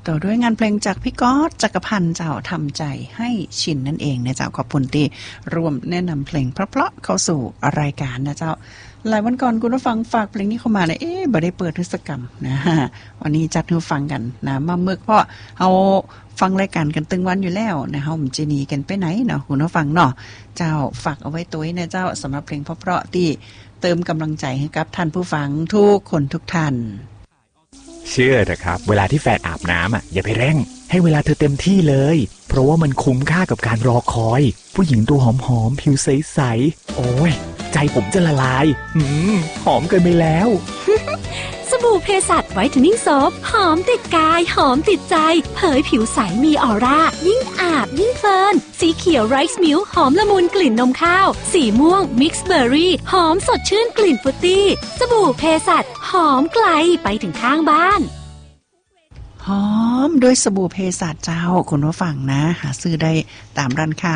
ต่อด้วยงานเพลงจากพี่ก๊อตจักรพันธ์เจ้าทำใจให้ชินนั่นเองนะเจ้าขอบคุณที่ร่วมแนะนำเพลงเพราะๆเข้าสู่รายการนะเจ้าหลายวันก่อนคุณผู้ฟังฝากเพลงนี้เข้ามาเลยบ่ได้เปิดทศกรรมนะวันนี้จัดให้ฟังกันนะมาเมื่อเพราะเอาฟังรายการกันตึงวันอยู่แล้วนะเฮาจะหนีกันไปไหนเนาะคุณผู้ฟังเนาะเจ้าฝากเอาไว้ตัวนะเจ้าสำหรับเพลงเพราะๆที่เติมกำลังใจให้กับท่านผู้ฟังทุกคนทุกท่านเชื่อเถอะครับเวลาที่แฟนอาบน้ำอย่าไปเร่งให้เวลาเธอเต็มที่เลยเพราะว่ามันคุ้มค่ากับการรอคอยผู้หญิงตัวหอมๆผิวใสๆโอ้ยใจผมจะละลายหอมเกินไปแล้วสบู่เพสัชไวท์เทนนิ่งโซฟหอมติดกายหอมติดใจเผยผิวใสมีออร่ายิ่งอาบยิ่งเพลินสีเขียวไรซ์มิลค์หอมละมุนกลิ่นนมข้าวสีม่วงมิกซ์เบอร์รี่หอมสดชื่นกลิ่นฟรุตตี้สบู่เพสัชหอมไกลไปถึงข้างบ้านหอมด้วยสบู่เพสัชเจ้าคุณผู้ฟังนะหาซื้อได้ตามร้านค้า